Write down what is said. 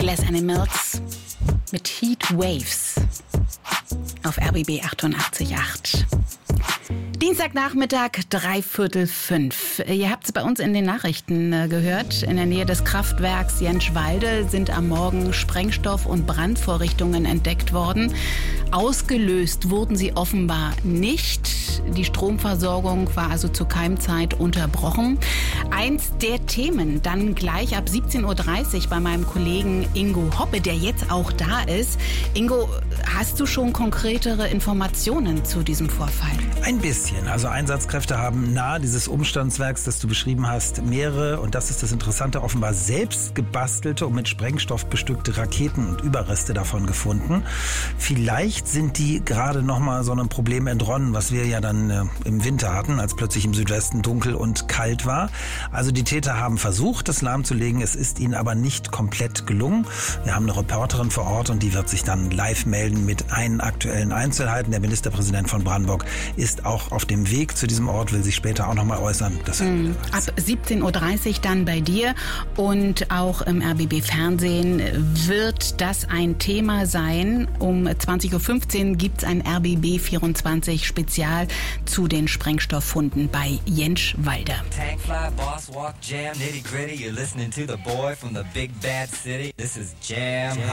Glass Animals mit Heat Waves auf RBB 88.8. Dienstagnachmittag, 4:45. Ihr habt es bei uns in den Nachrichten gehört. In der Nähe des Kraftwerks Jentschwalde sind am Morgen Sprengstoff- und Brandvorrichtungen entdeckt worden. Ausgelöst wurden sie offenbar nicht. Die Stromversorgung war also zur Keimzeit unterbrochen. Eins der Themen dann gleich ab 17:30 Uhr bei meinem Kollegen Ingo Hoppe, der jetzt auch da ist. Ingo, hast du schon konkretere Informationen zu diesem Vorfall? Ein bisschen. Also Einsatzkräfte haben nahe dieses Umstandswerks, das du beschrieben hast, mehrere, und das ist das Interessante, offenbar selbst gebastelte und mit Sprengstoff bestückte Raketen und Überreste davon gefunden. Vielleicht sind die gerade nochmal so einem Problem entronnen, was wir ja dann im Winter hatten, als plötzlich im Südwesten dunkel und kalt war. Also die Täter haben versucht, das lahmzulegen. Es ist ihnen aber nicht komplett gelungen. Wir haben eine Reporterin vor Ort und die wird sich dann live melden mit einen aktuellen Einzelheiten. Der Ministerpräsident von Brandenburg ist auch auf dem Weg zu diesem Ort, will sich später auch nochmal äußern. Ab 17:30 Uhr dann bei dir und auch im RBB-Fernsehen wird das ein Thema sein. Um 20:15 Uhr gibt es ein RBB 24-Spezial zu den Sprengstofffunden bei Jentschwalde. Tankfly, boss, walk, jam, nitty gritty. You're listening to the boy from the big bad city. This is Jam.